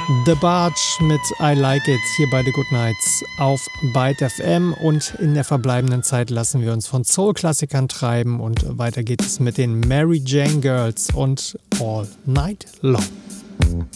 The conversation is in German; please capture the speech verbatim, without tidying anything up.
The Barge mit I Like It hier bei The Good Nights auf Byte F M, und in der verbleibenden Zeit lassen wir uns von Soul-Klassikern treiben und weiter geht es mit den Mary Jane Girls und All Night Long.